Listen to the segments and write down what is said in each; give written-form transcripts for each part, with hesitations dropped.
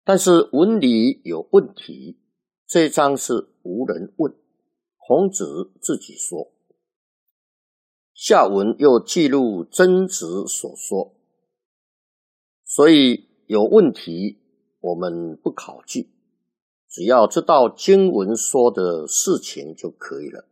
但是文理有问题，这一章是无人问，孔子自己说。下文又记录曾子所说，所以有问题我们不考据，只要知道经文说的事情就可以了。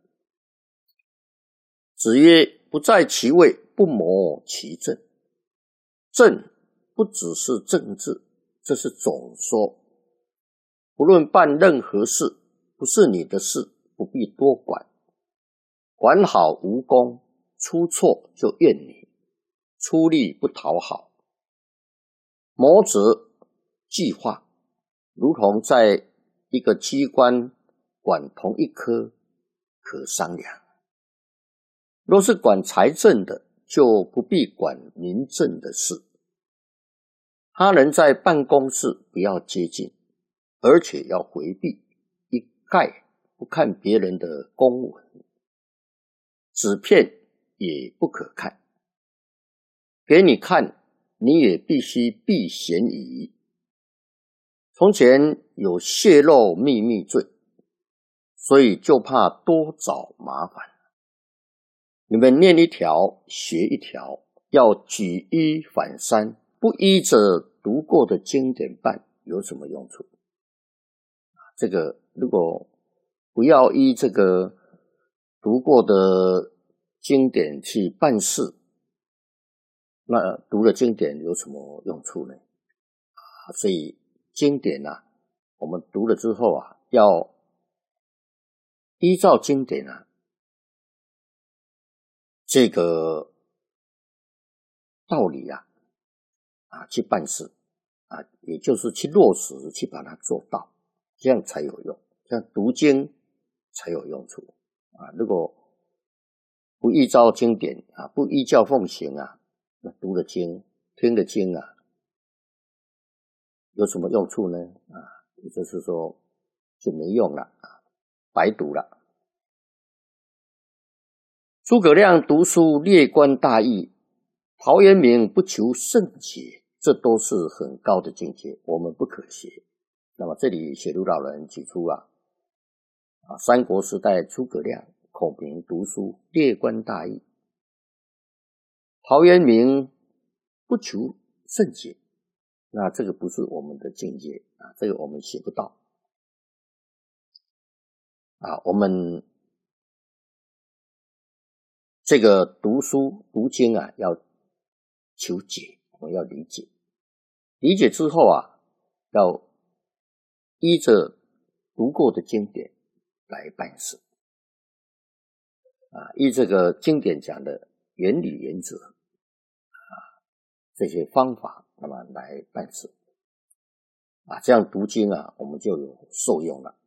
子曰：不在其位，不谋其政。政不只是政治，这是总说。不论办任何事，不是你的事，不必多管。管好无功，出错就怨你，出力不讨好。谋则计划，如同在一个机关管同一科，可商量。若是管财政的，就不必管民政的事。他人在办公室不要接近，而且要回避，一概不看别人的公文，纸片也不可看，给你看你也必须避嫌疑。从前有泄露秘密罪，所以就怕多找麻烦。你们念一条学一条，要举一反三，不依着读过的经典办有什么用处？这个如果不要依这个读过的经典去办事，那读了经典有什么用处呢？所以经典啊，我们读了之后啊，要依照经典啊，这个道理啊去办事啊，也就是去落实，去把它做到，这样才有用，这样读经才有用处啊。如果不依照经典啊，不依教奉行啊，那读了经听了经啊，有什么用处呢？也就是说就没用了啊，白读了。诸葛亮读书列观大义，陶渊明不求甚解，这都是很高的境界，我们不可学。那么这里写读老人举出三国时代诸葛亮、孔明读书列观大义，陶渊明不求甚解，那这个不是我们的境界这个我们学不到我们这个读书读经要求解，我们要理解，理解之后要依着读过的经典来办事依这个经典讲的原理原则这些方法，那么来办事这样读经我们就有受用了。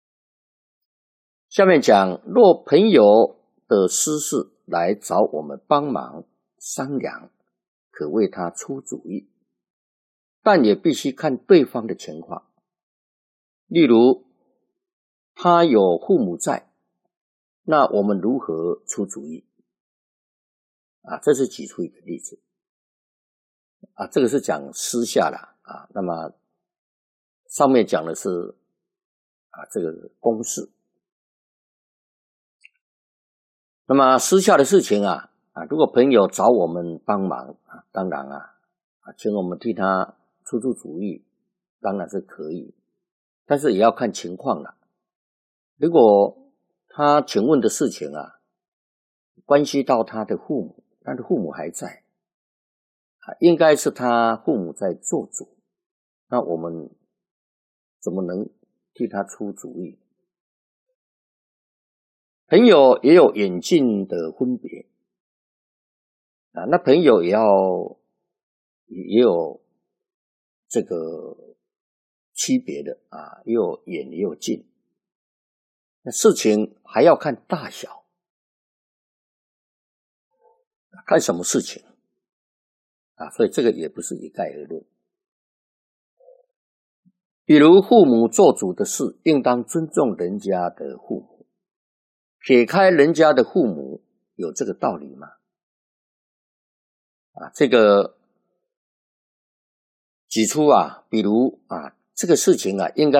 下面讲，若朋友的私事来找我们帮忙商量，可为他出主意，但也必须看对方的情况。例如他有父母在，那我们如何出主意这是举出一个例子这个是讲私下啦那么上面讲的是这个公事。那么私下的事情如果朋友找我们帮忙当然请我们替他出主意，当然是可以，但是也要看情况啦。如果他请问的事情关系到他的父母，他的父母还在应该是他父母在做主，那我们怎么能替他出主意？朋友也有远近的分别那朋友也有这个区别的也有远也有近，那事情还要看大小，看什么事情所以这个也不是一概而论。比如父母做主的事，应当尊重人家的父母，撇开人家的父母，有这个道理吗？这个举出比如这个事情啊，应该